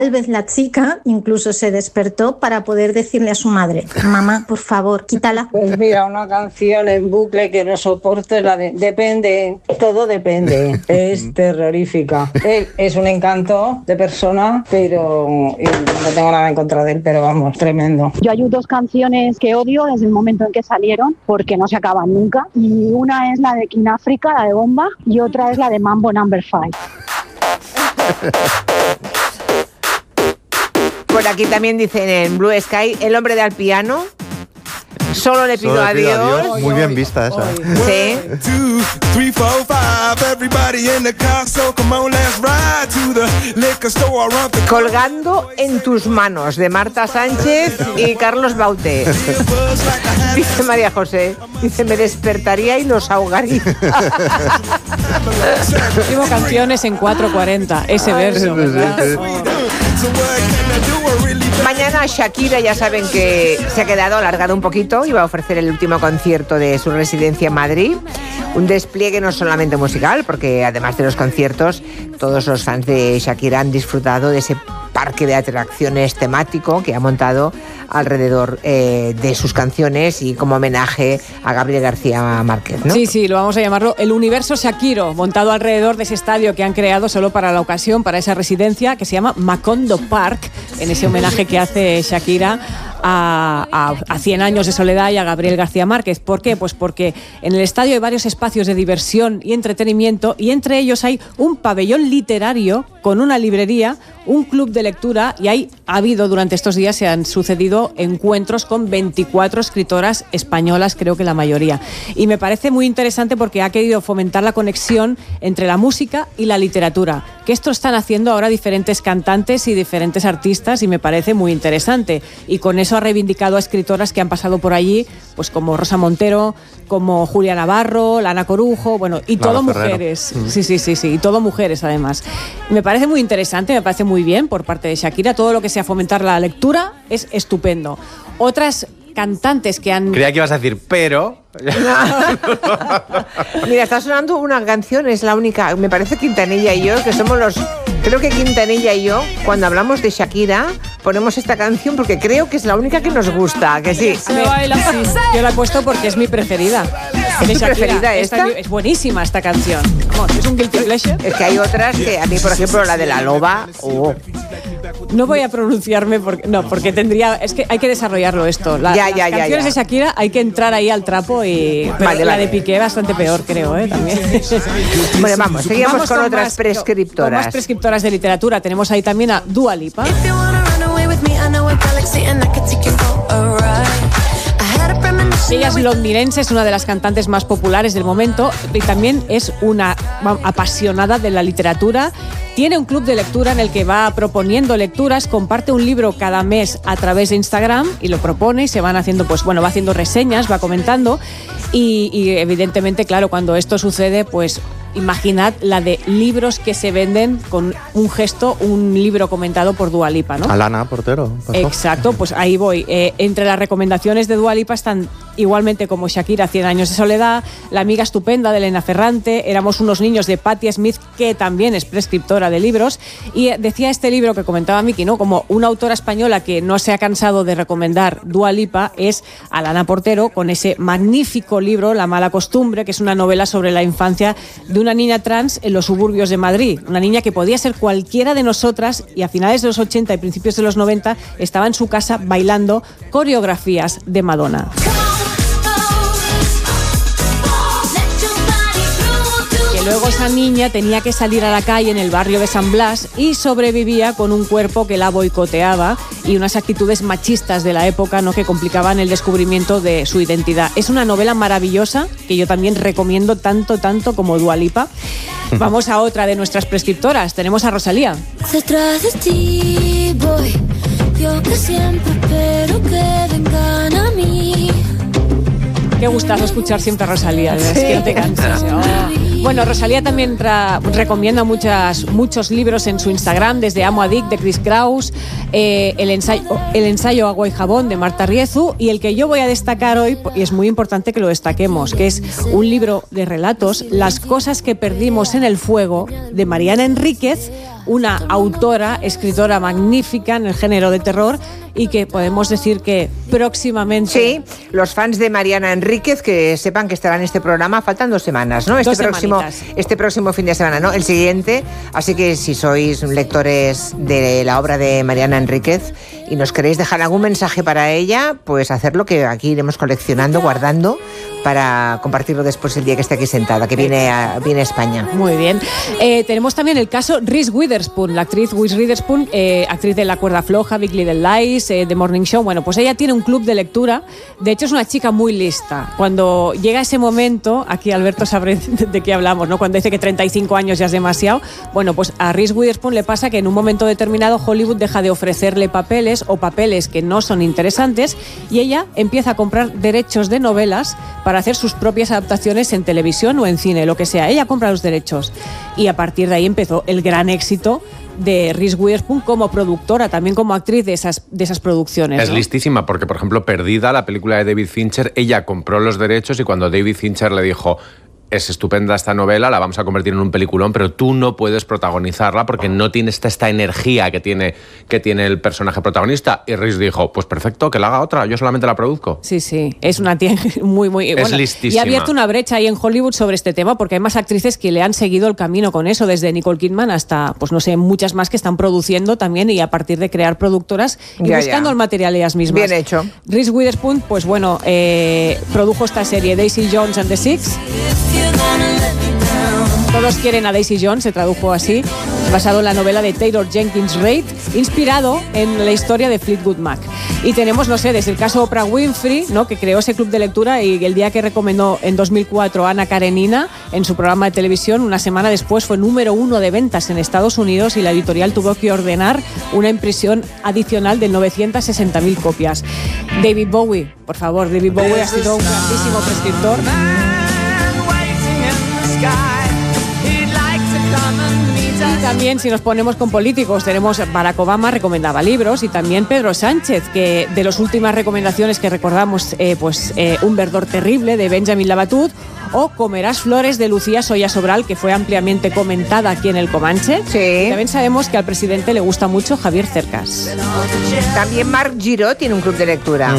Tal vez la chica incluso se despertó para poder decirle a su madre: mamá, por favor, quítala. Pues mira, una canción en bucle que no soporto es la de Depende, todo depende. Es terrorífica. Él es un encanto de persona, pero no tengo nada en contra de él, pero vamos, tremendo. Yo hay 2 canciones que odio desde el momento en que salieron, porque no se acaban nunca. Y una es la de King Africa, la de Bomba, y otra es la de Mambo No. 5. Por aquí también dicen en Blue Sky, el hombre del piano. Solo le pido a Dios. Muy bien vista esa. Sí. Colgando en tus manos, de Marta Sánchez y Carlos Baute. Dice María José, dice, me despertaría y los ahogaría. Último canciones en 4:40, ese verso, ¿verdad? Mañana Shakira, ya saben que se ha quedado alargado un poquito y va a ofrecer el último concierto de su residencia en Madrid. Un despliegue no solamente musical, porque además de los conciertos, todos los fans de Shakira han disfrutado de ese parque de atracciones temático que ha montado alrededor de sus canciones y como homenaje a Gabriel García Márquez, ¿no? Sí, lo vamos a llamarlo el Universo Shakiro, montado alrededor de ese estadio que han creado solo para la ocasión, para esa residencia que se llama Macondo Park, en ese homenaje que hace Shakira a 100 años de soledad y a Gabriel García Márquez. ¿Por qué? Pues porque en el estadio hay varios espacios de diversión y entretenimiento, y entre ellos hay un pabellón literario con una librería, un club de lectura, y ha habido durante estos días, se han sucedido encuentros con 24 escritoras españolas, creo que la mayoría. Y me parece muy interesante porque ha querido fomentar la conexión entre la música y la literatura, que esto están haciendo ahora diferentes cantantes y diferentes artistas, y me parece muy interesante. Y con eso ha reivindicado a escritoras que han pasado por allí, pues como Rosa Montero, como Julia Navarro, Lana Corujo, bueno, y todo mujeres. Sí, y todo mujeres además. Me parece muy interesante, me parece muy bien por parte de Shakira. Todo lo que sea fomentar la lectura es estupendo. Otras cantantes que han... Creía que ibas a decir, pero... Mira, está sonando una canción, es la única, me parece Quintanilla y yo, que somos los... Creo que Quintanilla y yo, cuando hablamos de Shakira, ponemos esta canción porque creo que es la única que nos gusta, que sí. Yo la he puesto porque es mi preferida. ¿Es tu preferida esta? Es buenísima esta canción. Es un guilty pleasure. Es que hay otras que a mí, por ejemplo, la de La Loba... No voy a pronunciarme porque tendría... Es que hay que desarrollarlo esto. Las canciones de Shakira hay que entrar ahí al trapo y... Pero la de Piqué bastante peor, creo, también. Bueno, vamos, seguimos con otras prescriptoras. Con más prescriptoras de literatura. Tenemos ahí también a Dua Lipa. Ella es londinense, es una de las cantantes más populares del momento y también es una apasionada de la literatura. Tiene un club de lectura en el que va proponiendo lecturas, comparte un libro cada mes a través de Instagram y lo propone y se van haciendo, va haciendo reseñas, va comentando y evidentemente, claro, cuando esto sucede, pues imaginad la de libros que se venden con un gesto, un libro comentado por Dua Lipa, ¿no? Alana Portero. Exacto, pues ahí voy. Entre las recomendaciones de Dua Lipa están igualmente como Shakira, 100 años de soledad, La amiga estupenda de Elena Ferrante, Éramos unos niños de Patti Smith, que también es prescriptora de libros, y decía este libro que comentaba Miki, ¿no? Como una autora española que no se ha cansado de recomendar Dua Lipa es Alana Portero, con ese magnífico libro La mala costumbre, que es una novela sobre la infancia de una niña trans en los suburbios de Madrid, una niña que podía ser cualquiera de nosotras y a finales de los 80 y principios de los 90 estaba en su casa bailando coreografías de Madonna. Luego esa niña tenía que salir a la calle en el barrio de San Blas y sobrevivía con un cuerpo que la boicoteaba y unas actitudes machistas de la época, ¿no?, que complicaban el descubrimiento de su identidad. Es una novela maravillosa que yo también recomiendo tanto como Dua Lipa. Vamos a otra de nuestras prescriptoras. Tenemos a Rosalía. Detrás de ti voy, yo que siempre espero que vengan a mí. Qué gustazo escuchar siempre a Rosalía, es que no te cansas. Bueno, Rosalía también recomienda muchos libros en su Instagram, desde Amo a Dick de Chris Kraus, el ensayo Agua y Jabón de Marta Riezu, y el que yo voy a destacar hoy, y es muy importante que lo destaquemos, que es un libro de relatos, Las cosas que perdimos en el fuego, de Mariana Enríquez, una autora, escritora magnífica en el género de terror y que podemos decir que próximamente... Sí, los fans de Mariana Enríquez que sepan que estará en este programa, faltan 2 semanas, ¿no? Este próximo fin de semana, ¿no? El siguiente, así que si sois lectores de la obra de Mariana Enríquez y nos queréis dejar algún mensaje para ella, pues hacerlo, que aquí iremos coleccionando, guardando, para compartirlo después el día que esté aquí sentada, que viene a España. Muy bien. Tenemos también el caso Reese Witherspoon, la actriz Reese Witherspoon, actriz de La cuerda floja, Big Little Lies, The Morning Show. Bueno, pues ella tiene un club de lectura. De hecho, es una chica muy lista. Cuando llega ese momento, aquí Alberto sabrá de qué hablamos, ¿no? Cuando dice que 35 años ya es demasiado. Bueno, pues a Reese Witherspoon le pasa que en un momento determinado Hollywood deja de ofrecerle papeles o papeles que no son interesantes y ella empieza a comprar derechos de novelas para hacer sus propias adaptaciones en televisión o en cine, lo que sea. Ella compra los derechos y a partir de ahí empezó el gran éxito de Reese Witherspoon como productora, también como actriz de esas producciones. Es, ¿no? Listísima, porque por ejemplo Perdida, la película de David Fincher, ella compró los derechos y cuando David Fincher le dijo: es estupenda esta novela, la vamos a convertir en un peliculón, pero tú no puedes protagonizarla porque no tiene esta energía que tiene el personaje protagonista. Y Reese dijo: pues perfecto, que la haga otra, yo solamente la produzco. Sí, es una tía muy es listísima. Y ha abierto una brecha ahí en Hollywood sobre este tema, porque hay más actrices que le han seguido el camino con eso, desde Nicole Kidman hasta, pues no sé, muchas más que están produciendo también, y a partir de crear productoras y buscando el material ellas mismas. Bien hecho. Reese Witherspoon, pues bueno, produjo esta serie Daisy Jones and the Six. Todos quieren a Daisy Jones, se tradujo así, basado en la novela de Taylor Jenkins Reid, inspirado en la historia de Fleetwood Mac. Y tenemos, no sé, desde el caso Oprah Winfrey, ¿no?, que creó ese club de lectura, y el día que recomendó en 2004 a Ana Karenina en su programa de televisión, una semana después fue número 1 de ventas en Estados Unidos y la editorial tuvo que ordenar una impresión adicional de 960.000 copias. David Bowie, por favor, David Bowie ha sido un grandísimo prescriptor. Y también, si nos ponemos con políticos, tenemos Barack Obama, recomendaba libros, y también Pedro Sánchez, que de las últimas recomendaciones que recordamos, Un verdor terrible, de Benjamin Labatut, o Comerás flores, de Lucía Soya Sobral, que fue ampliamente comentada aquí en El Comanche. Sí. También sabemos que al presidente le gusta mucho Javier Cercas. También Marc Giró tiene un club de lectura.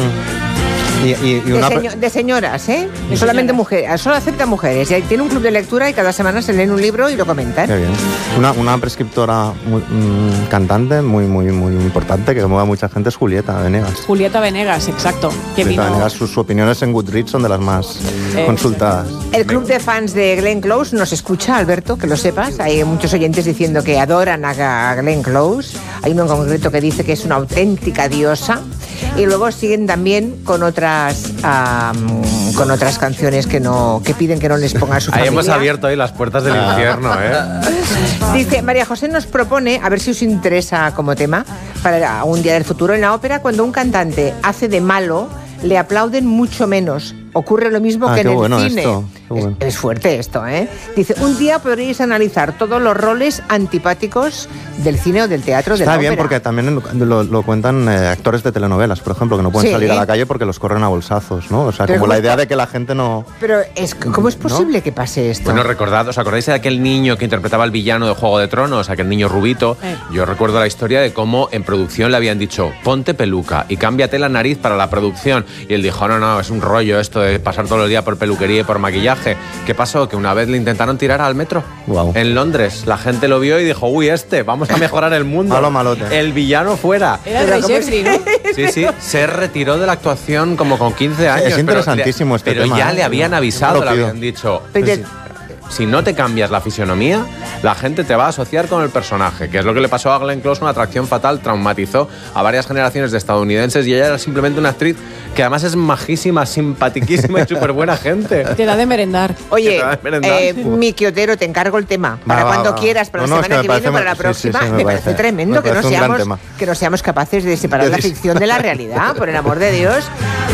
De señoras, ¿eh? De solamente señoras. mujeres, solo acepta mujeres. Y tiene un club de lectura y cada semana se leen un libro y lo comentan. Qué bien. Una prescriptora cantante muy importante que mueve a mucha gente es Julieta Venegas. Julieta Venegas, exacto. Que Julieta vino... Venegas, sus opiniones en Goodreads son de las más consultadas. El club de fans de Glenn Close nos escucha, Alberto, que lo sepas. Hay muchos oyentes diciendo que adoran a Glenn Close. Hay uno en concreto que dice que es una auténtica diosa. Y luego siguen también con otras canciones que piden que no les ponga a su familia. Ahí hemos abierto ahí las puertas del infierno, ¿eh? Dice, María José nos propone, a ver si os interesa como tema, para un día del futuro, en la ópera, cuando un cantante hace de malo, le aplauden mucho menos. Ocurre lo mismo que en el cine. Esto. Bueno. Es fuerte esto, ¿eh? Dice, un día podríais analizar todos los roles antipáticos del cine o del teatro, de la ópera. Está bien, porque también lo cuentan actores de telenovelas, por ejemplo, que no pueden salir a la calle porque los corren a bolsazos, ¿no? O sea, pero como la idea de que la gente no... Pero ¿cómo es posible que pase esto? Bueno, ¿os acordáis de aquel niño que interpretaba al villano de Juego de Tronos, aquel niño rubito? Yo recuerdo la historia de cómo en producción le habían dicho, ponte peluca y cámbiate la nariz para la producción. Y él dijo, no, es un rollo esto de pasar todo el día por peluquería y por maquillaje. ¿Qué pasó? Que una vez le intentaron tirar al metro. Wow. En Londres. La gente lo vio y dijo, vamos a mejorar el mundo. Malote. El villano fuera. Era el Rey Jeffrey, ¿no? Sí, se retiró de la actuación como con 15 años. Es interesantísimo este tema. Pero ya le habían avisado, le habían dicho... Pero, si no te cambias la fisionomía, la gente te va a asociar con el personaje, que es lo que le pasó a Glenn Close, una atracción fatal, traumatizó a varias generaciones de estadounidenses y ella era simplemente una actriz que además es majísima, simpatiquísima y súper buena gente. Te da de merendar. Oye, Miki Otero, te encargo el tema. Para cuando quieras, para la semana que viene, para la próxima. Me parece tremendo que no seamos capaces de separar la ficción de la realidad, por el amor de Dios.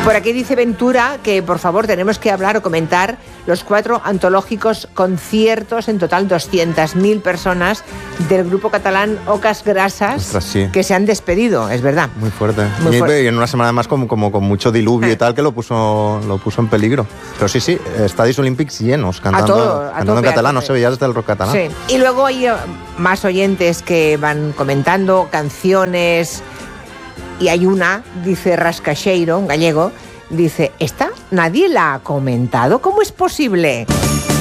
Por aquí dice Ventura que por favor tenemos que hablar o comentar los 4 antológicos conciertos, en total 200.000 personas del grupo catalán Ocas Grasas. Ostras, sí. Que se han despedido, es verdad. Muy fuerte. Muy fuerte. Y en una semana más como con mucho diluvio y tal, que lo puso en peligro. Pero sí, estadios olímpicos llenos, cantando en catalán, no se veía desde el rock catalán. Sí. Y luego hay más oyentes que van comentando canciones. Y hay una, dice Rascacheiro, un gallego, dice, ¿esta nadie la ha comentado? ¿Cómo es posible?